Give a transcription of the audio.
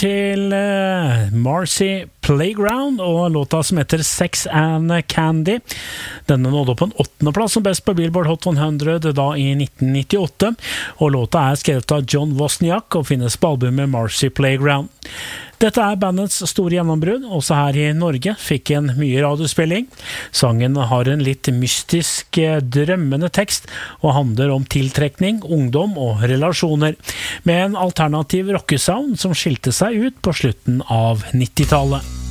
til Marcy Playground og låta som heter Sex and Candy. Denne nådde opp en 8. plass som best på Billboard Hot 100 da i 1998, og låta er skrevet av John Wozniak og finnes på albumet Marcy Playground. Dette er bandets store gjennombrudd, også her i Norge fikk en mye radiospilling. Sangen har en litt mystisk, drømmende tekst og handler om tiltrekning, ungdom og relasjoner, med en alternativ rockesound som skilte seg ut på slutten av 90-tallet.